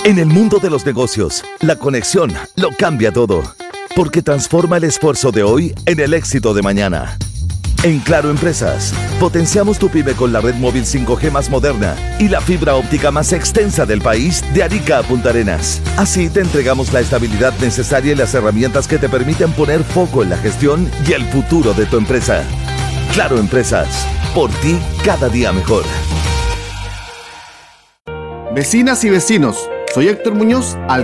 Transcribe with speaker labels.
Speaker 1: En el mundo de los negocios, la conexión lo cambia todo, porque transforma el esfuerzo de hoy en el éxito de mañana. En Claro Empresas, potenciamos tu pyme con la red móvil 5G más moderna y la fibra óptica más extensa del país de Arica a Punta Arenas. Así te entregamos la estabilidad necesaria y las herramientas que te permiten poner foco en la gestión y el futuro de tu empresa. Claro Empresas, por ti cada día mejor.
Speaker 2: Vecinas y vecinos, soy Héctor Muñoz,